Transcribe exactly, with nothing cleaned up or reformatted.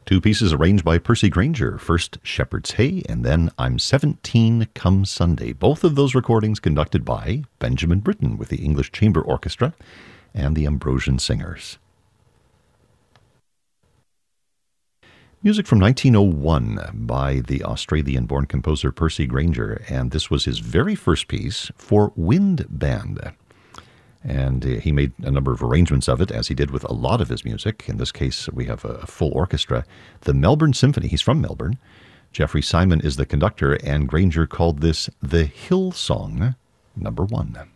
Two pieces arranged by Percy Grainger, first Shepherd's Hay and then I'm seventeen Come Sunday. Both of those recordings conducted by Benjamin Britten with the English Chamber Orchestra and the Ambrosian Singers. Music from nineteen oh one by the Australian-born composer Percy Grainger, and this was his very first piece for wind band. And he made a number of arrangements of it, as he did with a lot of his music. In this case, we have a full orchestra. The Melbourne Symphony, he's from Melbourne. Jeffrey Simon is the conductor, and Grainger called this the Hill Song number one.